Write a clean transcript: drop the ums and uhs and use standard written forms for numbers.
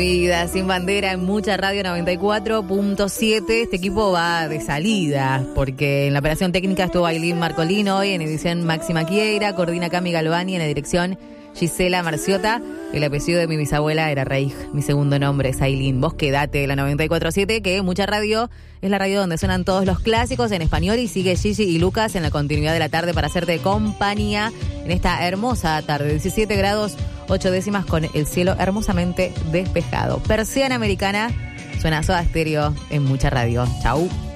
Vida sin bandera en Mucha Radio 94.7. Este equipo va de salida porque en la operación técnica estuvo Ailín Marcolino, hoy en edición Máxima Quieira, coordina Cami Galvani, en la dirección Gisela Marciota. El apellido de mi bisabuela era Reich, mi segundo nombre es Ailín. Vos quedate de la 94.7, que Mucha Radio es la radio donde suenan todos los clásicos en español, y sigue Gigi y Lucas en la continuidad de la tarde para hacerte compañía en esta hermosa tarde, 17 grados 8 décimas, con el cielo hermosamente despejado. Persiana Americana, suena Soda Stereo en Mucha Radio. Chau.